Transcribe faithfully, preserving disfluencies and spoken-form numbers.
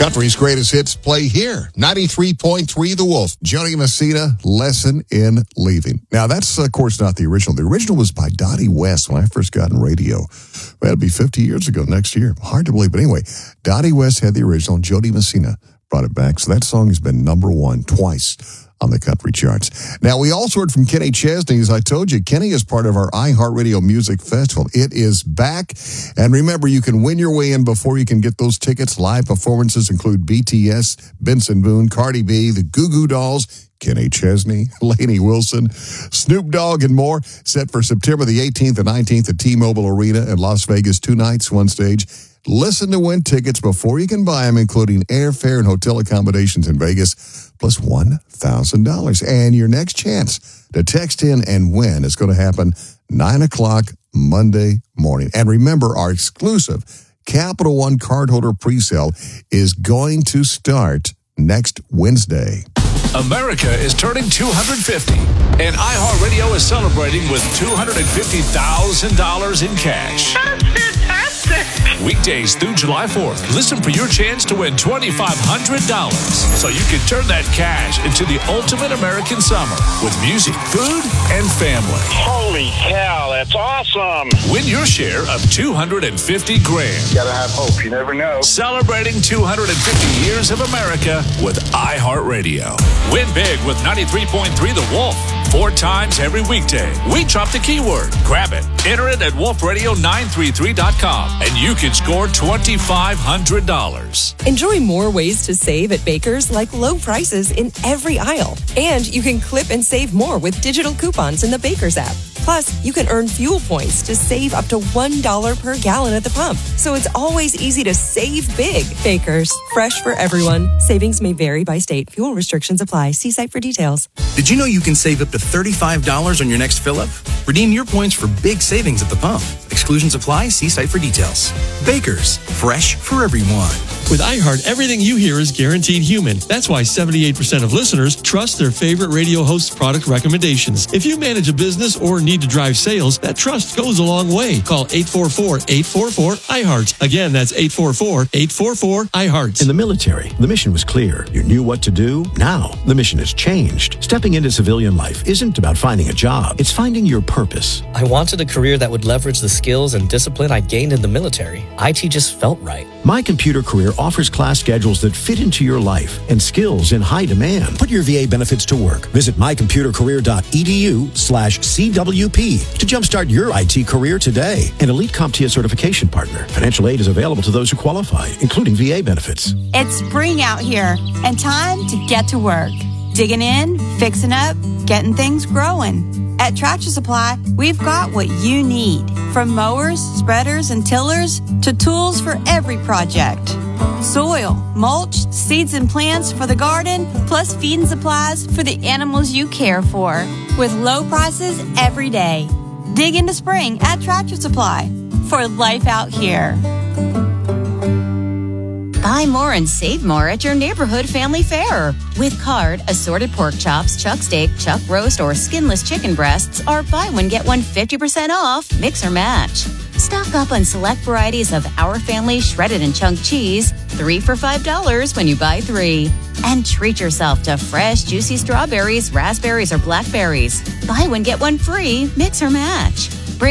Country's greatest hits play here. ninety-three point three The Wolf. Jody Messina, Lesson in Leaving. Now, that's, of course, not the original. The original was by Dottie West when I first got in radio. That'll be fifty years ago next year. Hard to believe. But anyway, Dottie West had the original. Jody Messina brought it back. So that song has been number one twice on the country charts. Now, we also heard from Kenny Chesney. As I told you, Kenny is part of our iHeartRadio Music Festival. It is back. And remember, you can win your way in before you can get those tickets. Live performances include B T S, Benson Boone, Cardi B, the Goo Goo Dolls, Kenny Chesney, Lainey Wilson, Snoop Dogg, and more. Set for September the eighteenth and nineteenth at T-Mobile Arena in Las Vegas. Two nights, one stage. Listen to win tickets before you can buy them, including airfare and hotel accommodations in Vegas, plus one thousand dollars. And your next chance to text in and win is going to happen nine o'clock Monday morning. And remember, our exclusive Capital One cardholder presale is going to start next Wednesday. America is turning two hundred fifty, and iHeartRadio is celebrating with two hundred fifty thousand dollars in cash. That's fantastic. Weekdays through July fourth, listen for your chance to win twenty-five hundred dollars so you can turn that cash into the ultimate American summer with music, food, and family. Holy cow, that's awesome. Win your share of two hundred fifty grand. Gotta have hope, you never know. Celebrating two hundred fifty years of America with iHeartRadio. Win big with ninety-three point three The Wolf. Four times every weekday. We drop the keyword. Grab it. Enter it at wolf radio nine three three dot com and you can score twenty-five hundred dollars. Enjoy more ways to save at Baker's, like low prices in every aisle. And you can clip and save more with digital coupons in the Baker's app. Plus, you can earn fuel points to save up to one dollar per gallon at the pump. So it's always easy to save big. Baker's, fresh for everyone. Savings may vary by state. Fuel restrictions apply. See site for details. Did you know you can save up to thirty-five dollars on your next fill-up? Redeem your points for big savings at the pump. Exclusions apply. See site for details. Baker's, fresh for everyone. With iHeart, everything you hear is guaranteed human. That's why seventy-eight percent of listeners trust their favorite radio host's product recommendations. If you manage a business or need to drive sales, that trust goes a long way. Call eight four four, eight four four, iHeart. Again, that's eight four four, eight four four, iHeart. In the military, the mission was clear. You knew what to do. Now, the mission has changed. Stepping into civilian life isn't about finding a job. It's finding your purpose. I wanted a career that would leverage the skills and discipline I gained in the military. I T just felt right. My Computer Career offers class schedules that fit into your life and skills in high demand. Put your V A benefits to work. Visit mycomputercareer.edu slash CWP to jumpstart your I T career today. An Elite CompTIA certification partner. Financial aid is available to those who qualify, including V A benefits. It's spring out here and time to get to work. Digging in, fixing up, getting things growing. At Tractor Supply, we've got what you need. From mowers, spreaders, and tillers to tools for every project. Soil, mulch, seeds and plants for the garden, plus feeding supplies for the animals you care for. With low prices every day. Dig into spring at Tractor Supply for life out here. Buy more and save more at your neighborhood family fair. With card, assorted pork chops, chuck steak, chuck roast, or skinless chicken breasts are buy one, get one fifty percent off, mix or match. Stock up on select varieties of Our Family shredded and chunk cheese, three for five dollars when you buy three. And treat yourself to fresh, juicy strawberries, raspberries, or blackberries. Buy one, get one free, mix or match.